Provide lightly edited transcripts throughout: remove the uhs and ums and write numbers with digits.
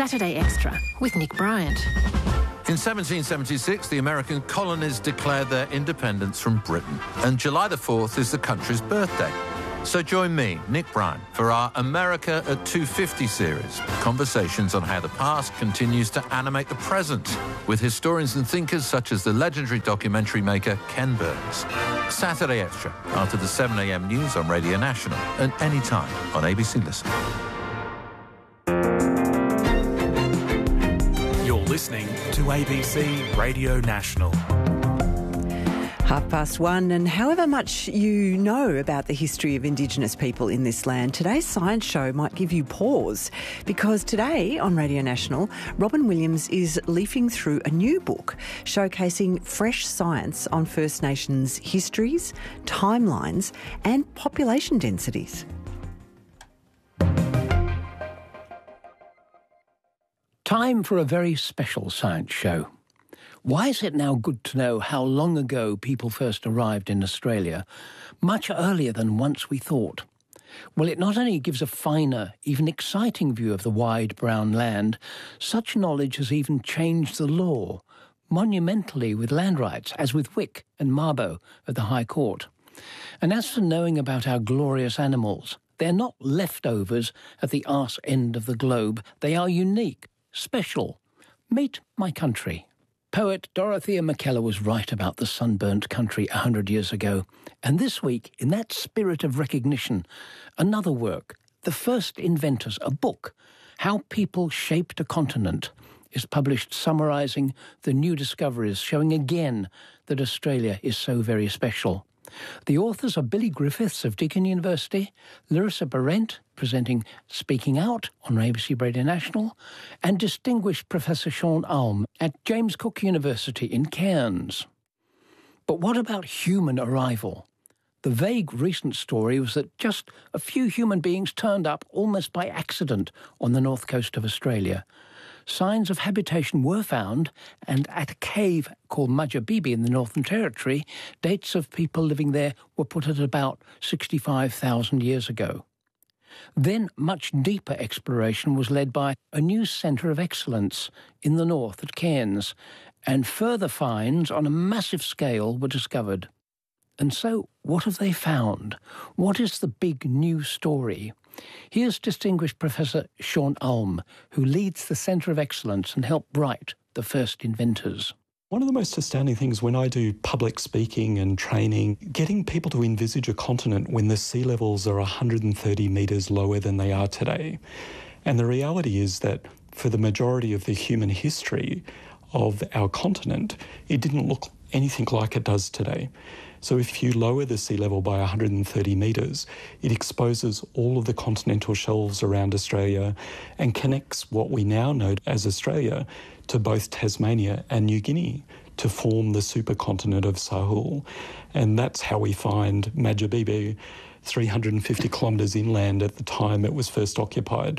Saturday Extra with Nick Bryant. In 1776, the American colonies declared their independence from Britain, and July the 4th is the country's birthday. So join me, Nick Bryant, for our America at 250 series, conversations on how the past continues to animate the present, with historians and thinkers such as the legendary documentary maker Ken Burns. Saturday Extra, after the 7 a.m. news on Radio National, and anytime on ABC Listen. Listening to ABC Radio National. 1:30, and however much you know about the history of Indigenous people in this land, today's science show might give you pause, because today on Radio National, Robin Williams is leafing through a new book showcasing fresh science on First Nations histories, timelines and population densities. Time for a very special science show. Why is it now good to know how long ago people first arrived in Australia, much earlier than once we thought? Well, it not only gives a finer, even exciting view of the wide brown land, such knowledge has even changed the law, monumentally with land rights, as with Wick and Mabo at the High Court. And as for knowing about our glorious animals, they're not leftovers at the arse end of the globe. They are unique. Special. Meet my country. Poet Dorothea Mackellar was right about the sunburnt country 100 years ago. And this week, in that spirit of recognition, another work, The First Inventors, a book, How People Shaped a Continent, is published summarising the new discoveries, showing again that Australia is so very special. The authors are Billy Griffiths of Deakin University, Larissa Behrendt, presenting Speaking Out on ABC Radio National, and distinguished Professor Sean Ulm at James Cook University in Cairns. But what about human arrival? The vague recent story was that just a few human beings turned up almost by accident on the north coast of Australia. Signs of habitation were found, and at a cave called Mudjabibi in the Northern Territory, dates of people living there were put at about 65,000 years ago. Then much deeper exploration was led by a new centre of excellence in the north at Cairns, and further finds on a massive scale were discovered. And so, what have they found? What is the big new story? Here's distinguished Professor Sean Ulm, who leads the Centre of Excellence and helped write The First Inventors. One of the most astounding things when I do public speaking and training, getting people to envisage a continent when the sea levels are 130 metres lower than they are today. And the reality is that for the majority of the human history of our continent, it didn't look anything like it does today. So if you lower the sea level by 130 metres, it exposes all of the continental shelves around Australia and connects what we now know as Australia to both Tasmania and New Guinea to form the supercontinent of Sahul. And that's how we find Mudjabibi 350 kilometres inland at the time it was first occupied,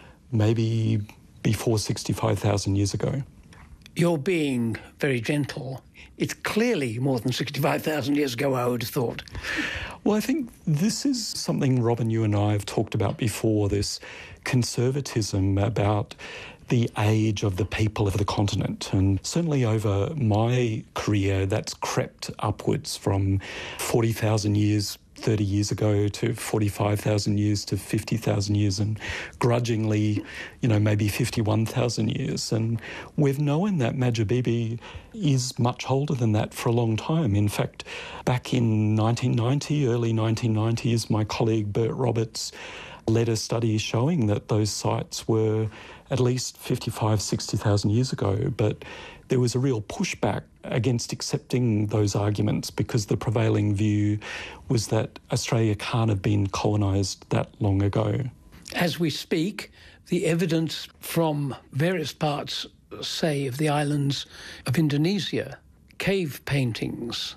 maybe before 65,000 years ago. You're being very gentle. It's clearly more than 65,000 years ago, I would have thought. Well, I think this is something, Robin, you and I have talked about before, this conservatism about the age of the people of the continent. And certainly over my career, that's crept upwards from 40,000 years 30 years ago to 45,000 years to 50,000 years and grudgingly, maybe 51,000 years. And we've known that Mudjabibi is much older than that for a long time. In fact, back in 1990, early 1990s, my colleague Bert Roberts led a study showing that those sites were at least 55, 60,000 years ago. But there was a real pushback against accepting those arguments because the prevailing view was that Australia can't have been colonised that long ago. As we speak, the evidence from various parts, say, of the islands of Indonesia, cave paintings,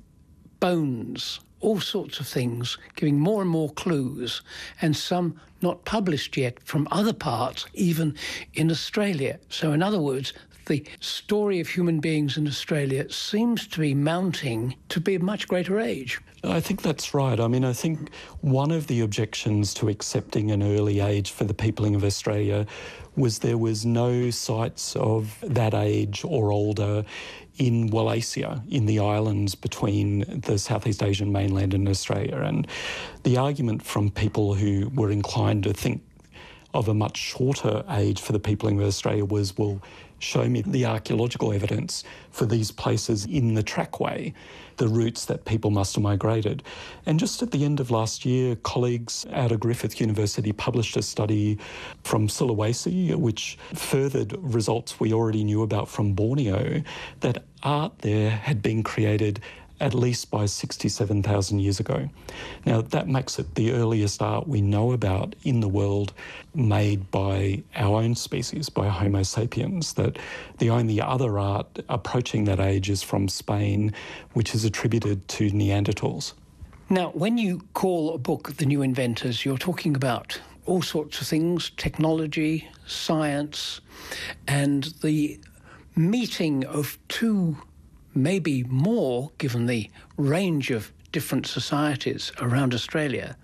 bones, all sorts of things, giving more and more clues, and some not published yet from other parts, even in Australia. So in other words, the story of human beings in Australia seems to be mounting to be a much greater age. I think that's right. I mean, I think one of the objections to accepting an early age for the peopling of Australia was there was no sites of that age or older in Wallacea, in the islands between the Southeast Asian mainland and Australia. And the argument from people who were inclined to think of a much shorter age for the peopling of Australia was, well, show me the archaeological evidence for these places in the trackway, the routes that people must have migrated. And just at the end of last year, colleagues out of Griffith University published a study from Sulawesi, which furthered results we already knew about from Borneo, that art there had been created at least by 67,000 years ago. Now, that makes it the earliest art we know about in the world made by our own species, by Homo sapiens, that the only other art approaching that age is from Spain, which is attributed to Neanderthals. Now, when you call a book The New Inventors, you're talking about all sorts of things, technology, science, and the meeting of two, maybe more, given the range of different societies around Australia,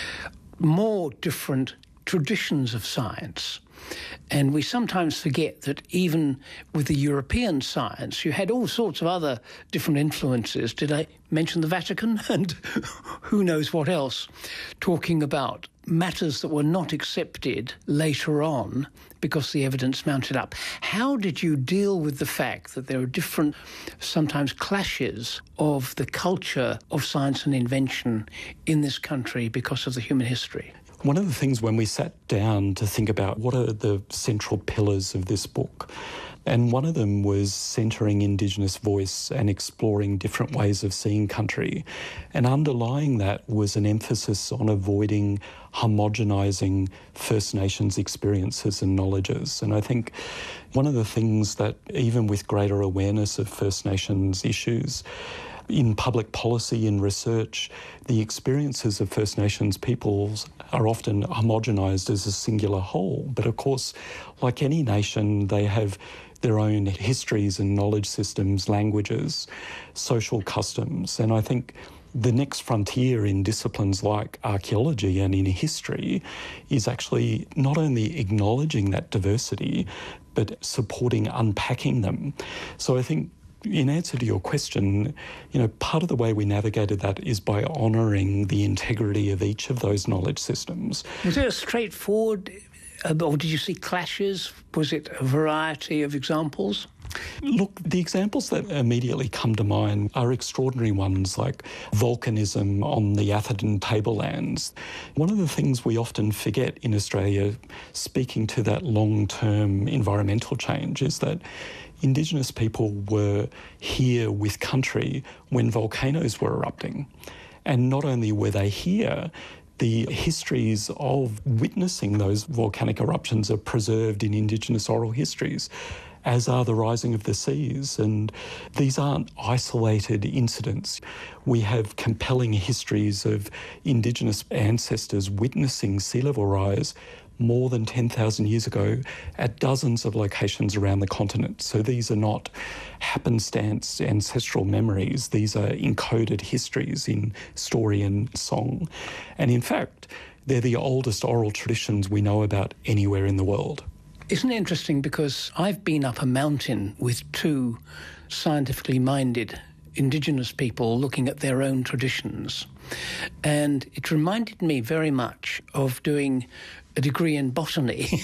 more different traditions of science. And we sometimes forget that even with the European science, you had all sorts of other different influences. Did I mention the Vatican? And who knows what else, talking about matters that were not accepted later on because the evidence mounted up. How did you deal with the fact that there are different, sometimes clashes of the culture of science and invention in this country because of the human history? One of the things when we sat down to think about what are the central pillars of this book, and one of them was centering Indigenous voice and exploring different ways of seeing country. And underlying that was an emphasis on avoiding homogenising First Nations experiences and knowledges. And I think one of the things that, even with greater awareness of First Nations issues, in public policy and research, the experiences of First Nations peoples are often homogenised as a singular whole. But of course, like any nation, they have their own histories and knowledge systems, languages, social customs. And I think the next frontier in disciplines like archaeology and in history is actually not only acknowledging that diversity, but supporting unpacking them. So I think, in answer to your question, part of the way we navigated that is by honouring the integrity of each of those knowledge systems. Was it a straightforward, or did you see clashes? Was it a variety of examples? Look, the examples that immediately come to mind are extraordinary ones like volcanism on the Atherton tablelands. One of the things we often forget in Australia, speaking to that long-term environmental change, is that Indigenous people were here with country when volcanoes were erupting. And not only were they here, the histories of witnessing those volcanic eruptions are preserved in Indigenous oral histories, as are the rising of the seas. And these aren't isolated incidents. We have compelling histories of Indigenous ancestors witnessing sea level rise more than 10,000 years ago at dozens of locations around the continent. So these are not happenstance ancestral memories. These are encoded histories in story and song. And in fact, they're the oldest oral traditions we know about anywhere in the world. Isn't it interesting, because I've been up a mountain with two scientifically minded Indigenous people looking at their own traditions. And it reminded me very much of doing a degree in botany,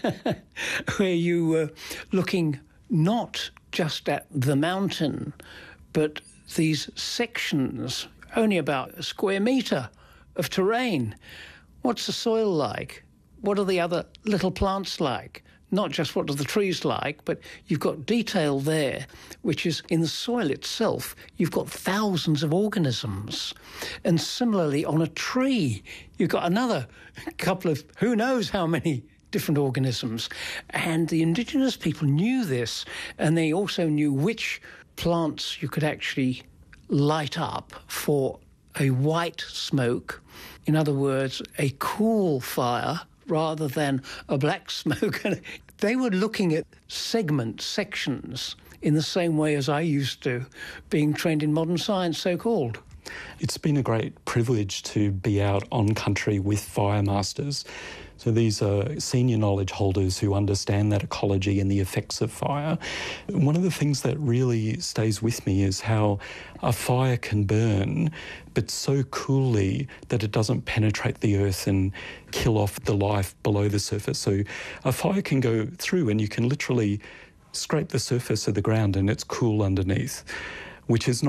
where you were looking not just at the mountain, but these sections, only about a square metre of terrain. What's the soil like? What are the other little plants like? Not just what are the trees like, but you've got detail there, which is in the soil itself, you've got thousands of organisms. And similarly, on a tree, you've got another couple of who knows how many different organisms. And the Indigenous people knew this, and they also knew which plants you could actually light up for a white smoke. In other words, a cool fire rather than a black smoke. They were looking at sections, in the same way as I used to, being trained in modern science, so-called. It's been a great privilege to be out on country with fire masters. So these are senior knowledge holders who understand that ecology and the effects of fire. One of the things that really stays with me is how a fire can burn, but so coolly that it doesn't penetrate the earth and kill off the life below the surface. So a fire can go through and you can literally scrape the surface of the ground and it's cool underneath, which is not